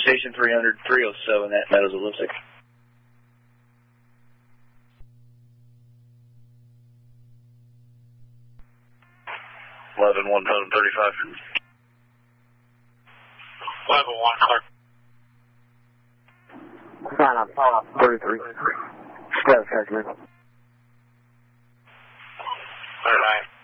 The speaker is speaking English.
Station 300, 307 at Meadows Elliptic. 11-135. 11-1, Clark. 9-33. Status, Command. 39.